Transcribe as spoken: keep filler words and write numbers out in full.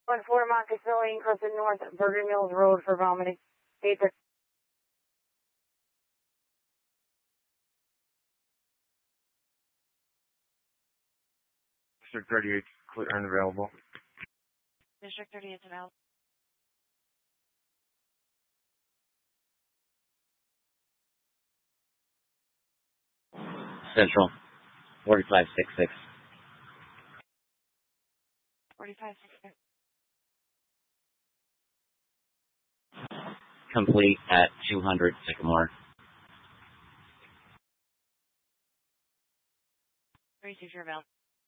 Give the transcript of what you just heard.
one four Monticello, Crescent North, Burger Mills Road for vomiting. eight thirty. District thirty-eight, clear and available. District thirty-eight is available. Central, forty-five sixty-six. forty-five sixty-six. Complete at two hundred Sycamore. thirty-six, you're available.